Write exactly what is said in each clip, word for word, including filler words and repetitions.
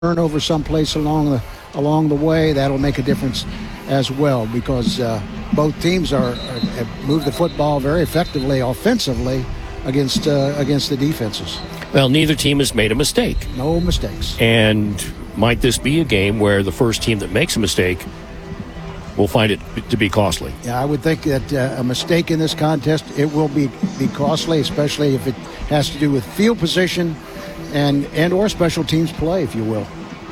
turnover someplace along the along the way, that'll make a difference as well, because uh, both teams are, are have moved the football very effectively offensively against uh, against the defenses. Well, neither team has made a mistake. No mistakes. And might this be a game where the first team that makes a mistake will find it to be costly? Yeah, I would think that uh, a mistake in this contest, it will be, be costly, especially if it has to do with field position and, and or special teams play, if you will.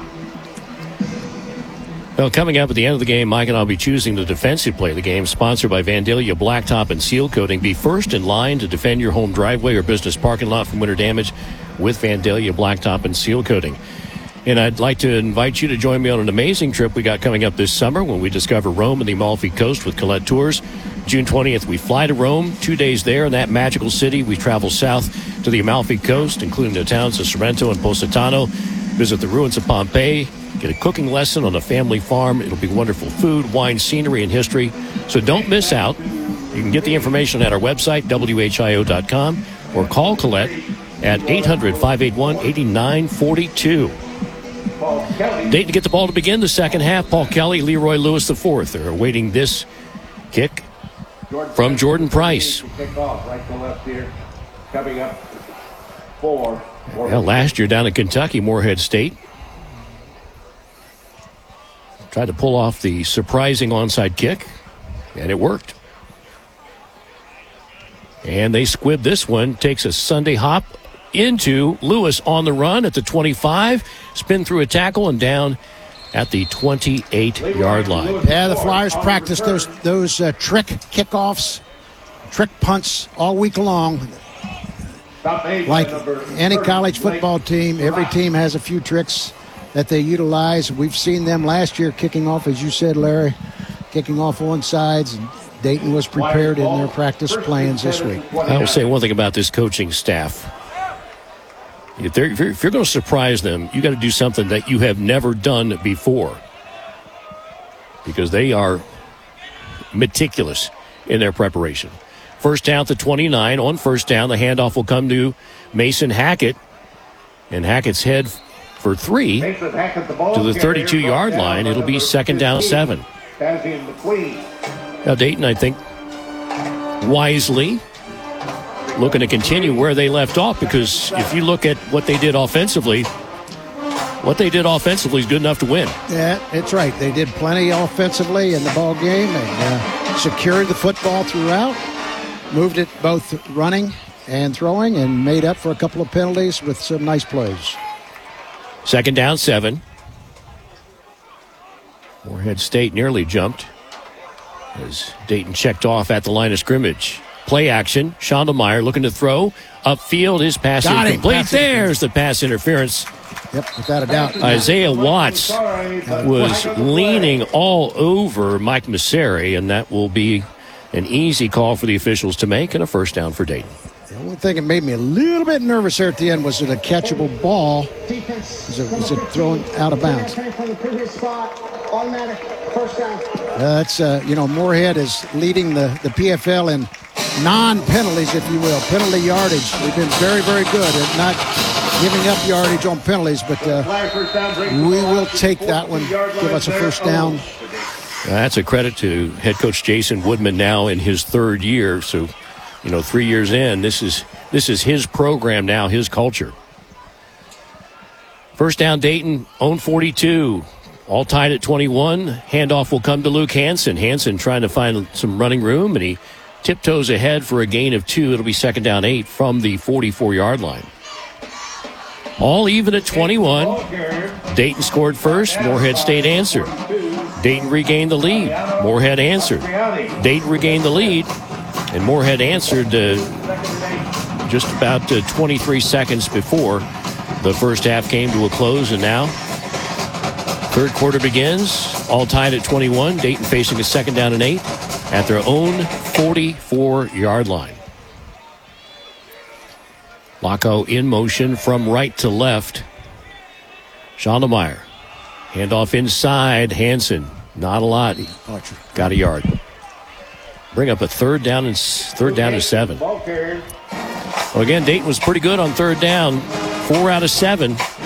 Well, coming up at the end of the game, Mike and I will be choosing the defensive play of the game, sponsored by Vandalia Blacktop and Seal Coating. Be first in line to defend your home driveway or business parking lot from winter damage with Vandalia Blacktop and Seal Coating. And I'd like to invite you to join me on an amazing trip we got coming up this summer when we discover Rome and the Amalfi Coast with Colette Tours. June twentieth, we fly to Rome, two days there in that magical city. We travel south to the Amalfi Coast, including the towns of Sorrento and Positano, visit the ruins of Pompeii, get a cooking lesson on a family farm. It'll be wonderful food, wine, scenery, and history. So don't miss out. You can get the information at our website, W H I O dot com, or call Colette at eight hundred, five eight one, eight nine four two. Dayton to get the ball to begin the second half. Paul Kelly, Leroy Lewis the fourth are awaiting this kick from Jordan Price. Well, last year down in Kentucky, Morehead State tried to pull off the surprising onside kick, and it worked. And they squibbed this one. Takes a Sunday hop into Lewis on the run at the twenty-five, spin through a tackle and down at the twenty-eight-yard line. Yeah, the Flyers practice those those uh, trick kickoffs, trick punts all week long. Like any college football team, every team has a few tricks that they utilize. We've seen them last year kicking off, as you said, Larry, kicking off on sides. And Dayton was prepared in their practice plans this week. I will say one thing about this coaching staff. If, if you're, if you're going to surprise them, you got to do something that you have never done before, because they are meticulous in their preparation. First down to twenty-nine. On first down, the handoff will come to Mason Hackett, and Hackett's head for three to the thirty-two-yard line. It'll be second down seven. Now Dayton, I think, wisely looking to continue where they left off, because if you look at what they did offensively, what they did offensively is good enough to win. Yeah, that's right. They did plenty offensively in the ball game and uh, secured the football throughout, moved it both running and throwing, and made up for a couple of penalties with some nice plays. Second down seven. Morehead State nearly jumped as Dayton checked off at the line of scrimmage. Play action. Schondelmeyer looking to throw. Upfield, his pass Got incomplete. Pass There's the pass interference. Yep, without a doubt. Isaiah Watts was leaning all over Mike Masseri, and that will be an easy call for the officials to make, and a first down for Dayton. The only thing that made me a little bit nervous there at the end was it a catchable ball? Was it, was it thrown out of bounds? Uh, that's, uh, you know, Morehead is leading the, the P F L in non-penalties, if you will, penalty yardage. We've been very, very good at not giving up yardage on penalties, but uh, we will take that one, give us a first down. That's a credit to head coach Jason Woodman, now in his third year. So, you know, three years in, this is this is his program now, his culture. First down, Dayton, own forty-two. All tied at twenty-one. Handoff will come to Luke Hansen. Hansen trying to find some running room, and he tiptoes ahead for a gain of two. It'll be second down eight from the forty-four-yard line. All even at twenty-one. Dayton scored first. Morehead State answered. Dayton regained the lead. Morehead answered. Dayton regained the lead, and Morehead answered uh, just about uh, twenty-three seconds before the first half came to a close, and now third quarter begins. All tied at twenty-one. Dayton facing a second down and eight at their own forty-four-yard line. Locko in motion from right to left. Schondelmeyer. Handoff inside. Hansen. Not a lot. He got a yard. Bring up a third down and third down to seven. Well, again, Dayton was pretty good on third down. Four out of seven.